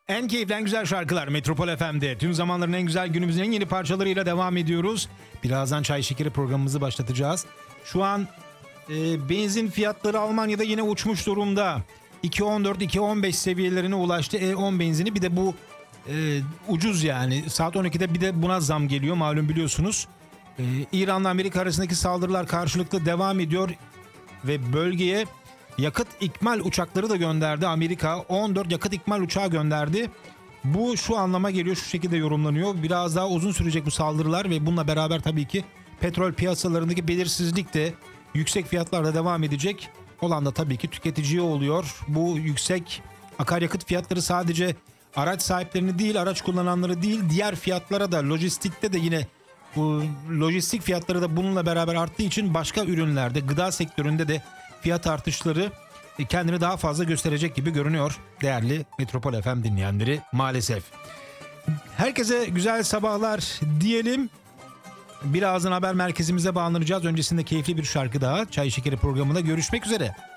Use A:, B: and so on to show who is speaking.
A: En keyifli, en güzel şarkılar Metropol FM'de. Tüm zamanların en güzel, günümüzün en yeni parçalarıyla devam ediyoruz. Birazdan Çay Şekeri programımızı başlatacağız. Şu an benzin fiyatları Almanya'da yine uçmuş durumda. 2.14-2.15 seviyelerine ulaştı E10 benzini. Bir de bu ucuz yani. Saat 12'de bir de buna zam geliyor, malum biliyorsunuz. İran'la Amerika arasındaki saldırılar karşılıklı devam ediyor. Ve bölgeye yakıt ikmal uçakları da gönderdi. Amerika 14 yakıt ikmal uçağı gönderdi. Bu şu anlama geliyor, şu şekilde yorumlanıyor. Biraz daha uzun sürecek bu saldırılar ve bununla beraber tabii ki petrol piyasalarındaki belirsizlik de yüksek fiyatlarla devam edecek. Olan da tabii ki tüketiciye oluyor. Bu yüksek akaryakıt fiyatları sadece araç sahiplerini değil, araç kullananları değil, diğer fiyatlara da, lojistikte de yine bu lojistik fiyatları da bununla beraber arttığı için başka ürünlerde, gıda sektöründe de fiyat artışları kendini daha fazla gösterecek gibi görünüyor değerli Metropol FM dinleyenleri maalesef. Herkese güzel sabahlar diyelim. Birazdan haber merkezimize bağlanacağız. Öncesinde keyifli bir şarkı daha Çay Şekeri programında görüşmek üzere.